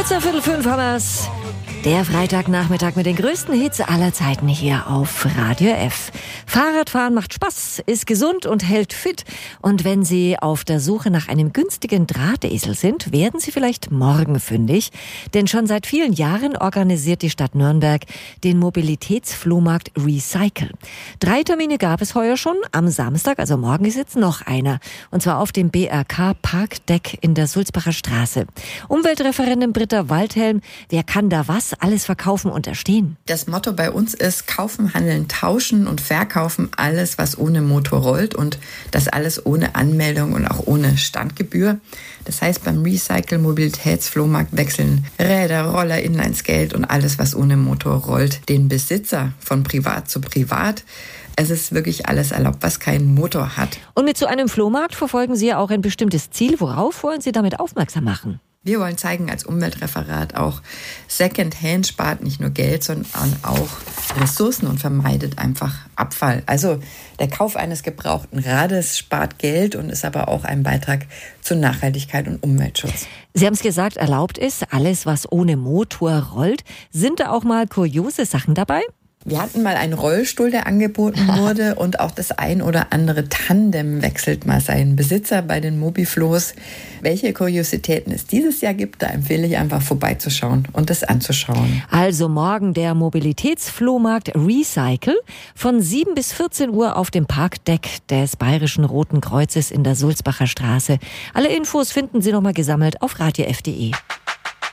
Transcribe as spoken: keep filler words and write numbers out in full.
Kurz nach Viertel fünf haben wir's. Der Freitagnachmittag mit den größten Hits aller Zeiten hier auf Radio F. Fahrradfahren macht Spaß, ist gesund und hält fit. Und wenn Sie auf der Suche nach einem günstigen Drahtesel sind, werden Sie vielleicht morgen fündig. Denn schon seit vielen Jahren organisiert die Stadt Nürnberg den Mobilitätsflohmarkt Recycle. Drei Termine gab es heuer schon. Am Samstag, also morgen, ist jetzt noch einer. Und zwar auf dem B R K Parkdeck in der Sulzbacher Straße. Umweltreferentin Britta Waldhelm, wer kann da was alles verkaufen und erstehen? Das Motto bei uns ist kaufen, handeln, tauschen und verkaufen alles, was ohne Motor rollt, und das alles ohne Anmeldung und auch ohne Standgebühr. Das heißt, beim Recycle Mobilitätsflohmarkt wechseln Räder, Roller, Inlineskate und alles, was ohne Motor rollt, den Besitzer von privat zu privat. Es ist wirklich alles erlaubt, was keinen Motor hat. Und mit so einem Flohmarkt verfolgen Sie ja auch ein bestimmtes Ziel. Worauf wollen Sie damit aufmerksam machen? Wir wollen zeigen als Umweltreferat auch, Secondhand spart nicht nur Geld, sondern auch Ressourcen und vermeidet einfach Abfall. Also der Kauf eines gebrauchten Rades spart Geld und ist aber auch ein Beitrag zur Nachhaltigkeit und Umweltschutz. Sie haben es gesagt, erlaubt ist alles, was ohne Motor rollt. Sind da auch mal kuriose Sachen dabei? Wir hatten mal einen Rollstuhl, der angeboten wurde, und auch das ein oder andere Tandem wechselt mal seinen Besitzer bei den Mobiflohs. Welche Kuriositäten es dieses Jahr gibt, da empfehle ich einfach vorbeizuschauen und das anzuschauen. Also morgen der Mobilitätsflohmarkt Recycle von sieben bis vierzehn Uhr auf dem Parkdeck des Bayerischen Roten Kreuzes in der Sulzbacher Straße. Alle Infos finden Sie nochmal gesammelt auf radio f punkt de.